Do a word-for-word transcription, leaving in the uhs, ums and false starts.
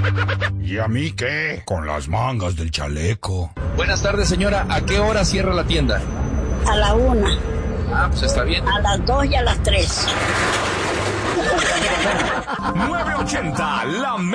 ¿Y a mí qué? Con las mangas del chaleco. Buenas tardes, señora. ¿A qué hora cierra la tienda? A la una. Ah, pues está bien. A las dos y a las tres. nueve ochenta, la